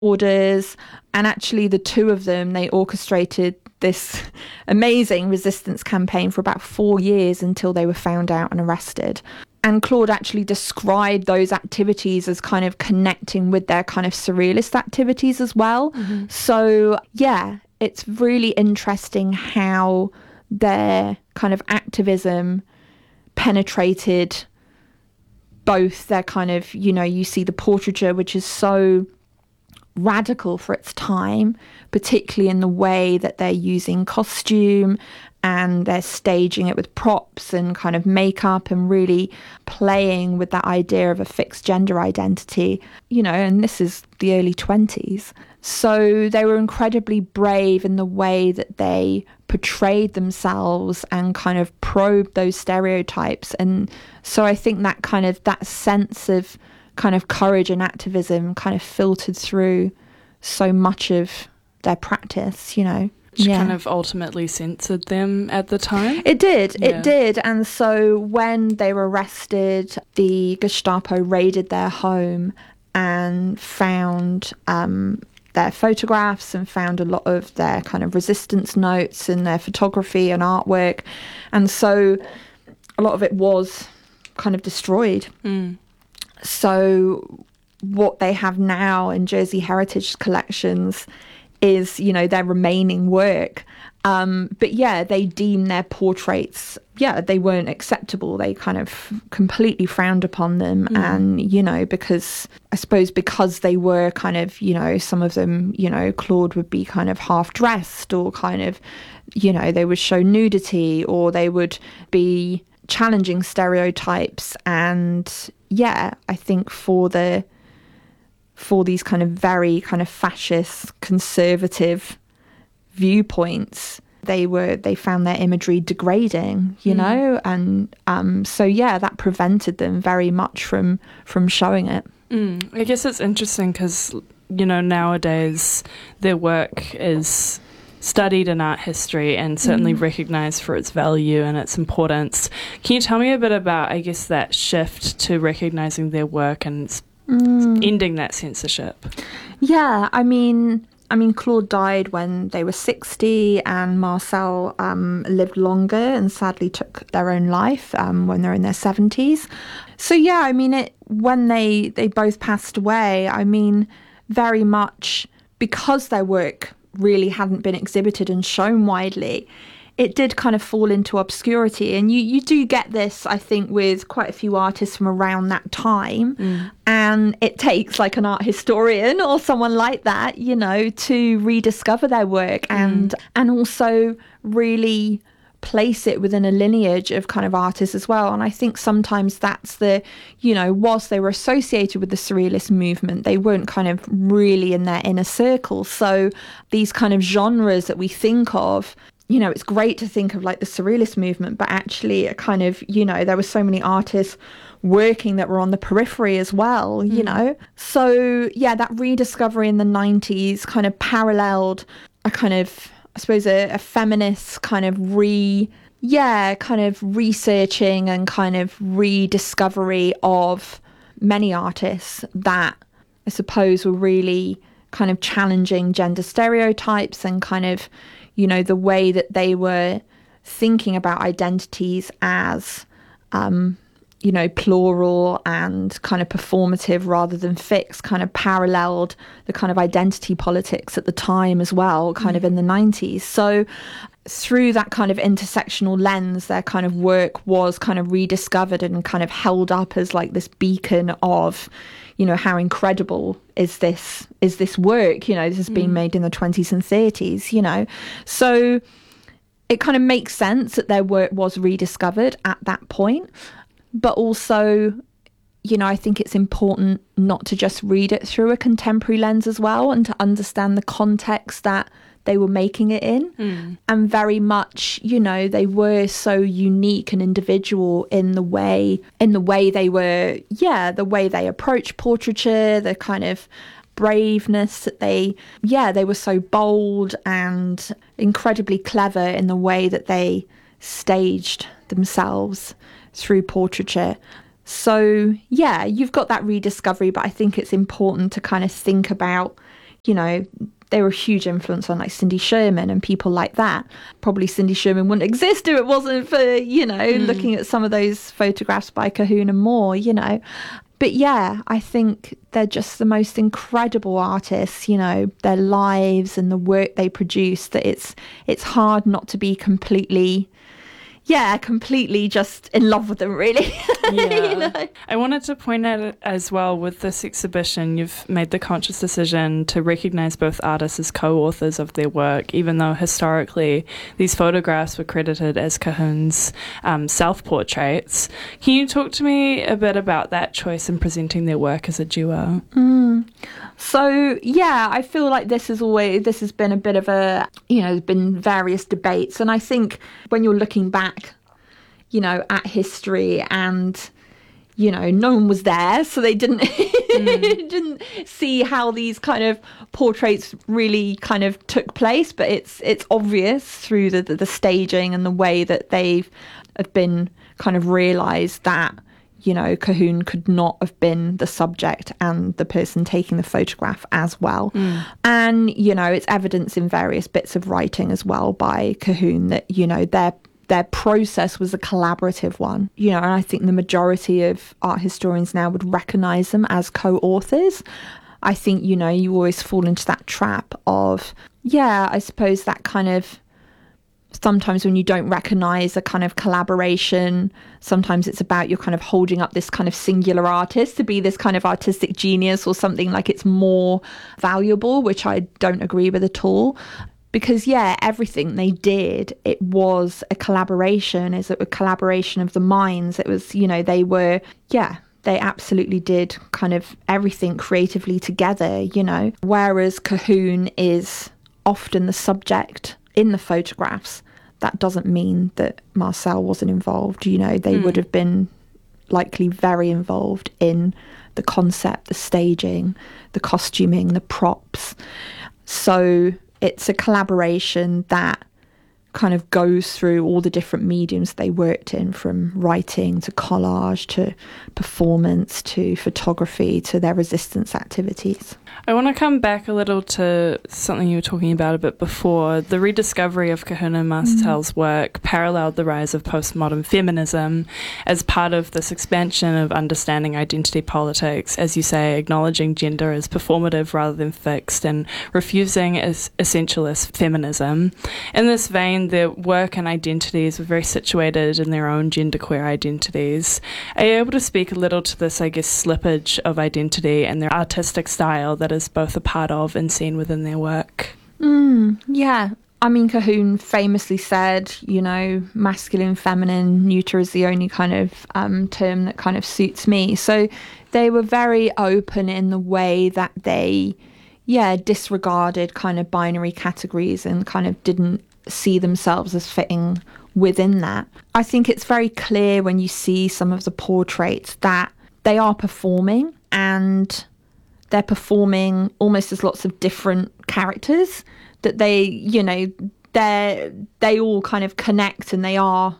orders. And actually the two of them, they orchestrated this amazing resistance campaign for about 4 years until they were found out and arrested. And Claude actually described those activities as kind of connecting with their kind of surrealist activities as well. Mm-hmm. So, yeah, it's really interesting how their kind of activism penetrated both their kind of, you see the portraiture, which is so radical for its time, particularly in the way that they're using costume and they're staging it with props and kind of makeup and really playing with that idea of a fixed gender identity, and this is the early 20s. So they were incredibly brave in the way that they portrayed themselves and kind of probed those stereotypes. And so I think that sense of kind of courage and activism kind of filtered through so much of their practice, Which kind of ultimately censored them at the time? It did. And so when they were arrested, the Gestapo raided their home and found their photographs and found a lot of their kind of resistance notes and their photography and artwork. And so a lot of it was kind of destroyed. Mm. So what they have now in Jersey Heritage collections is, their remaining work. But yeah, they deem their portraits, they weren't acceptable. They kind of completely frowned upon them. Mm. And, because they were kind of, some of them, Claude would be kind of half dressed or kind of, they would show nudity or they would be challenging stereotypes. And yeah, I think for these kind of very kind of fascist, conservative viewpoints, they found their imagery degrading, and so yeah, that prevented them very much from showing it. I guess it's interesting because nowadays their work is studied in art history and certainly recognised for its value and its importance. Can you tell me a bit about, I guess, that shift to recognising their work and ending that censorship? Yeah, I mean, Claude died when they were 60 and Marcel lived longer and sadly took their own life when they're in their 70s. So yeah, I mean, when they both passed away, I mean, very much because their work really hadn't been exhibited and shown widely, it did kind of fall into obscurity. And you do get this, I think, with quite a few artists from around that time. And it takes like an art historian or someone like that, to rediscover their work and also really place it within a lineage of kind of artists as well. And I think sometimes that's whilst they were associated with the surrealist movement, they weren't kind of really in their inner circle. So these kind of genres that we think of, it's great to think of like the surrealist movement, but actually a kind of, there were so many artists working that were on the periphery as well, So yeah, that rediscovery in the 90s kind of paralleled a kind of, I suppose, a feminist kind of researching and kind of rediscovery of many artists that I suppose were really kind of challenging gender stereotypes and kind of, the way that they were thinking about identities as, plural and kind of performative rather than fixed, kind of paralleled the kind of identity politics at the time as well, kind of in the 90s. So through that kind of intersectional lens, their kind of work was kind of rediscovered and kind of held up as like this beacon of, how incredible is this work, this has been made in the 20s and 30s, So it kind of makes sense that their work was rediscovered at that point. But also, I think it's important not to just read it through a contemporary lens as well and to understand the context that they were making it in. And very much, they were so unique and individual in the way they were, the way they approached portraiture, the kind of braveness that they were so bold and incredibly clever in the way that they staged themselves through portraiture. So yeah, you've got that rediscovery, but I think it's important to kind of think about, you know, they were a huge influence on like Cindy Sherman and people like that. Probably Cindy Sherman wouldn't exist if it wasn't for, you know, looking at some of those photographs by Cahun and Moore, you know. But yeah, I think they're just the most incredible artists, you know, their lives and the work they produce, that it's hard not to be completely just in love with them, really. Yeah. You know? I wanted to point out as well, with this exhibition, you've made the conscious decision to recognise both artists as co-authors of their work, even though historically these photographs were credited as Cahun's self-portraits. Can you talk to me a bit about that choice in presenting their work as a duo? So, yeah, I feel like this has been a bit of a, you know, there's been various debates. And I think when you're looking back, you know, at history and, you know, no one was there, so they didn't didn't see how these kind of portraits really kind of took place. But it's obvious through the staging and the way that they've been kind of realised that, you know, Cahun could not have been the subject and the person taking the photograph as well. And, you know, it's evidence in various bits of writing as well by Cahun that, you know, their process was a collaborative one. You know, and I think the majority of art historians now would recognise them as co-authors. I think, you know, you always fall into that trap of, yeah, I suppose that kind of, sometimes when you don't recognise a kind of collaboration, sometimes it's about you're kind of holding up this kind of singular artist to be this kind of artistic genius or something, like it's more valuable, which I don't agree with at all. Because, yeah, everything they did, it was a collaboration. It's a collaboration of the minds. It was, you know, they absolutely did kind of everything creatively together, you know. Whereas Cahun is often the subject in the photographs. That doesn't mean that Marcel wasn't involved. You know, they would have been likely very involved in the concept, the staging, the costuming, the props. So it's a collaboration that kind of goes through all the different mediums they worked in, from writing to collage to performance to photography to their resistance activities. I want to come back a little to something you were talking about a bit before. The rediscovery of Cahun and Marcel's work paralleled the rise of postmodern feminism as part of this expansion of understanding identity politics, as you say, acknowledging gender as performative rather than fixed and refusing as essentialist feminism. In this vein, their work and identities were very situated in their own genderqueer identities. Are you able to speak a little to this, I guess, slippage of identity and their artistic style that is both a part of and seen within their work? Yeah. I mean, Cahun famously said, you know, masculine, feminine, neuter is the only kind of term that kind of suits me. So they were very open in the way that they, disregarded kind of binary categories and kind of didn't see themselves as fitting within that. I think it's very clear when you see some of the portraits that they are performing, and they're performing almost as lots of different characters, that they, you know, they all kind of connect and they are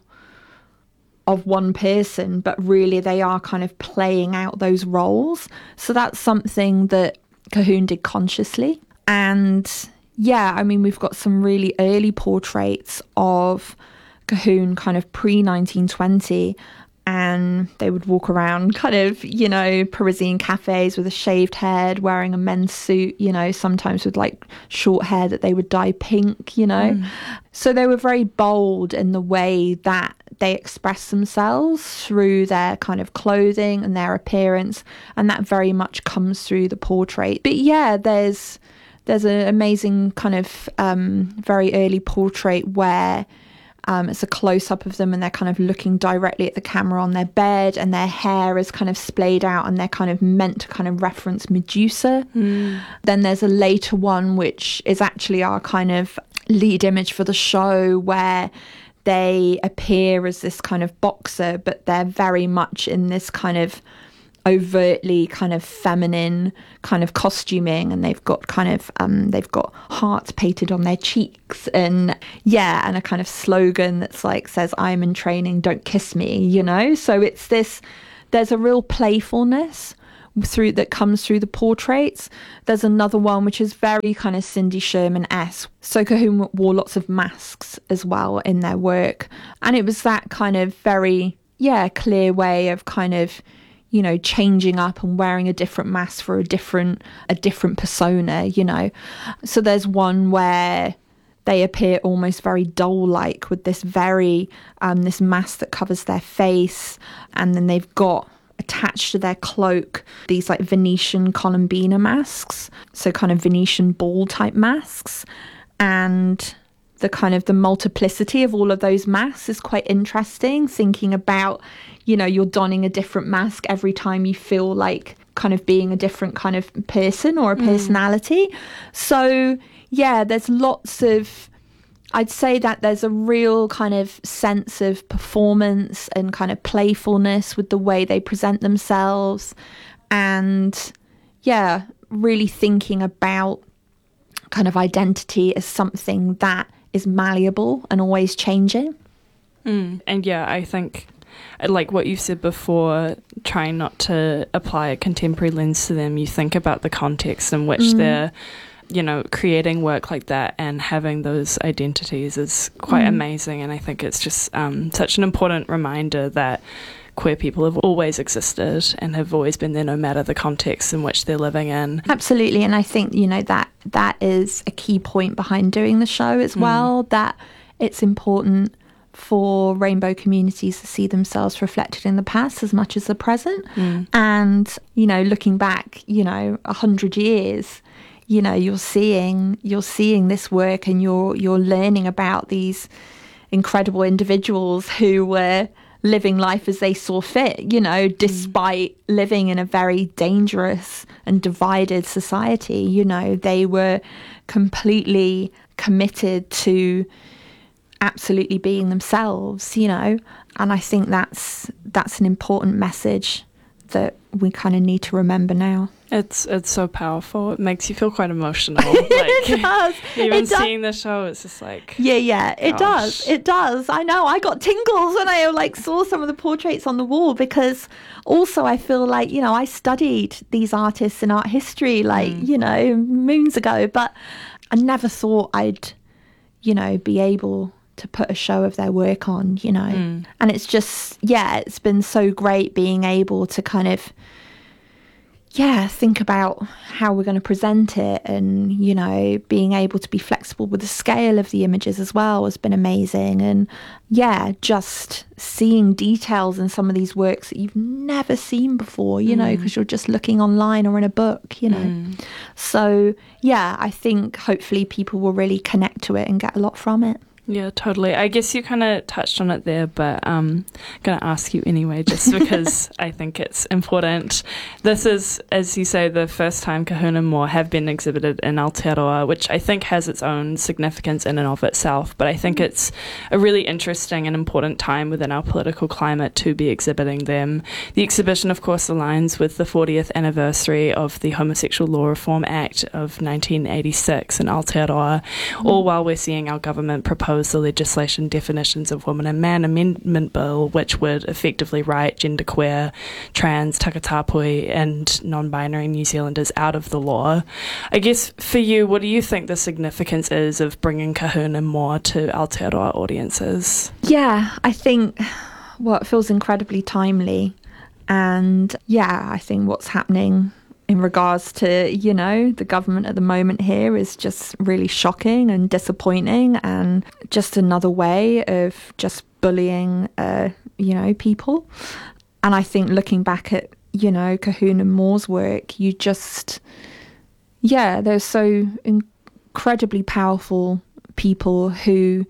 of one person, but really they are kind of playing out those roles. So that's something that Cahun did consciously. And yeah, I mean, we've got some really early portraits of Cahun kind of pre-1920, and they would walk around kind of, you know, Parisian cafes with a shaved head, wearing a men's suit, you know, sometimes with like short hair that they would dye pink, you know. So they were very bold in the way that they express themselves through their kind of clothing and their appearance, and that very much comes through the portrait. But yeah, there's an amazing kind of very early portrait where it's a close-up of them and they're kind of looking directly at the camera on their bed, and their hair is kind of splayed out and they're kind of meant to kind of reference Medusa. Then there's a later one which is actually our kind of lead image for the show, where they appear as this kind of boxer, but they're very much in this kind of overtly kind of feminine kind of costuming, and they've got kind of they've got hearts painted on their cheeks, and and a kind of slogan that's like says, "I'm in training, don't kiss me," you know. So it's this, there's a real playfulness that comes through the portraits. There's another one which is very kind of Cindy Sherman-esque. So Colquhoun wore lots of masks as well in their work, and it was that kind of very clear way of kind of, you know, changing up and wearing a different mask for a different persona, you know. So there's one where they appear almost very doll-like with this very this mask that covers their face, and then they've got attached to their cloak these like Venetian Colombina masks, so kind of Venetian ball type masks. And the kind of the multiplicity of all of those masks is quite interesting, thinking about, you know, you're donning a different mask every time you feel like kind of being a different kind of person or a personality. So yeah, there's lots of, I'd say that there's a real kind of sense of performance and kind of playfulness with the way they present themselves, and yeah, really thinking about kind of identity as something that is malleable and always changing. And yeah, I think, like what you've said before, trying not to apply a contemporary lens to them, you think about the context in which they're, you know, creating work like that and having those identities is quite amazing. And I think it's just such an important reminder that queer people have always existed and have always been there no matter the context in which they're living in. Absolutely. And I think, you know, that is a key point behind doing the show as well, that it's important for rainbow communities to see themselves reflected in the past as much as the present. And, you know, looking back, you know, 100 years, you know, you're seeing this work, and you're learning about these incredible individuals who were living life as they saw fit, you know, despite living in a very dangerous and divided society. You know, they were completely committed to absolutely being themselves, you know. And I think that's an important message that we kind of need to remember now. It's so powerful. It makes you feel quite emotional. Like, it does. Even seeing the show, it's just like... Yeah, it does. It does. I know. I got tingles when I like saw some of the portraits on the wall, because also I feel like, you know, I studied these artists in art history, like, you know, moons ago, but I never thought I'd, you know, be able to put a show of their work on, you know. And it's just, it's been so great being able to kind of, think about how we're going to present it, and, you know, being able to be flexible with the scale of the images as well has been amazing. And just seeing details in some of these works that you've never seen before, you know, because you're just looking online or in a book, you know. So I think hopefully people will really connect to it and get a lot from it. Yeah, totally. I guess you kind of touched on it there, but I'm going to ask you anyway, just because I think it's important. This is, as you say, the first time Colquhoun and Moore have been exhibited in Aotearoa, which I think has its own significance in and of itself, but I think it's a really interesting and important time within our political climate to be exhibiting them. The exhibition, of course, aligns with the 40th anniversary of the Homosexual Law Reform Act of 1986 in Aotearoa, all while we're seeing our government propose the legislation definitions of woman and man amendment bill, which would effectively write genderqueer, trans, takatapui and non-binary New Zealanders out of the law. I guess for you, what do you think the significance is of bringing Colquhoun and Moore to Aotearoa audiences? Yeah, I think it feels incredibly timely, and I think what's happening in regards to, you know, the government at the moment here is just really shocking and disappointing, and just another way of just bullying, you know, people. And I think looking back at, you know, Colquhoun and Moore's work, you just, they're so incredibly powerful people who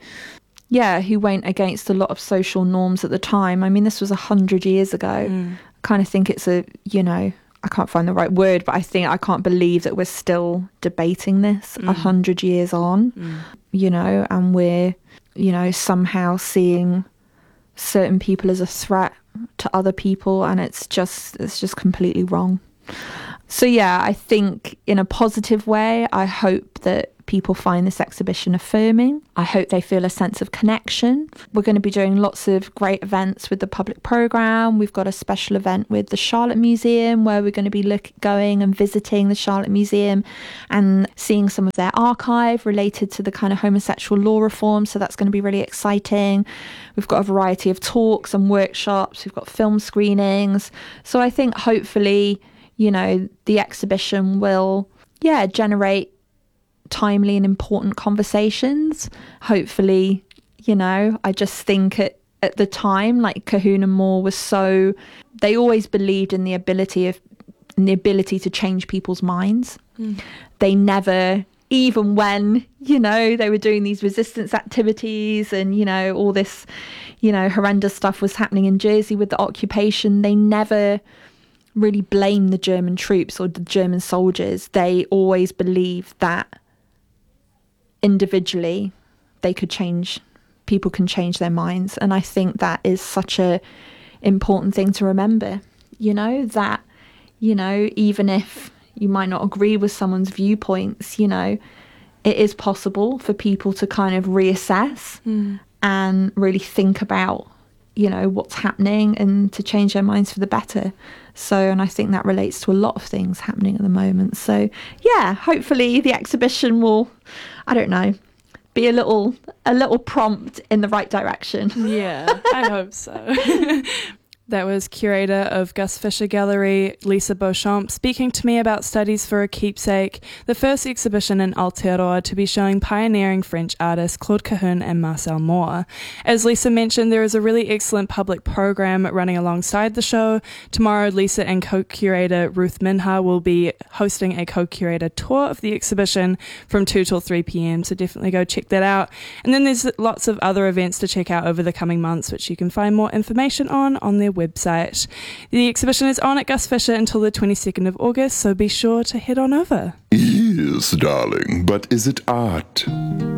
went against a lot of social norms at the time. I mean, this was 100 years ago. I kind of think it's a, you know, I can't find the right word, but I can't believe that we're still debating this 100 years on, you know, and we're, you know, somehow seeing certain people as a threat to other people, and it's just completely wrong. So I think in a positive way, I hope that people find this exhibition affirming. I hope they feel a sense of connection. We're going to be doing lots of great events with the public programme. We've got a special event with the Charlotte Museum where we're going to be going and visiting the Charlotte Museum and seeing some of their archive related to the kind of homosexual law reform. So that's going to be really exciting. We've got a variety of talks and workshops. We've got film screenings. So I think hopefully, the exhibition will, generate timely and important conversations. Hopefully, I just think at the time, like Kahuna Moore was they always believed in the ability to change people's minds. They never, even when, they were doing these resistance activities and, all this, horrendous stuff was happening in Jersey with the occupation, they never really blamed the German troops or the German soldiers. They always believed that individually people can change their minds. And I think that is such a important thing to remember, that, even if you might not agree with someone's viewpoints, it is possible for people to kind of reassess and really think about, what's happening and to change their minds for the better. So, and I think that relates to a lot of things happening at the moment. So, hopefully the exhibition will, I don't know, be a little prompt in the right direction. Yeah, I hope so. That was curator of Gus Fisher Gallery, Lisa Beauchamp, speaking to me about Studies for a Keepsake, the first exhibition in Aotearoa to be showing pioneering French artists Claude Cahun and Marcel Moore. As Lisa mentioned, there is a really excellent public program running alongside the show. Tomorrow, Lisa and co-curator Ruth Minha will be hosting a co-curator tour of the exhibition from 2 till 3 p.m, so definitely go check that out. And then there's lots of other events to check out over the coming months, which you can find more information on their website. The exhibition is on at Gus Fisher until the 22nd of August, so be sure to head on over. Yes, darling, but is it art?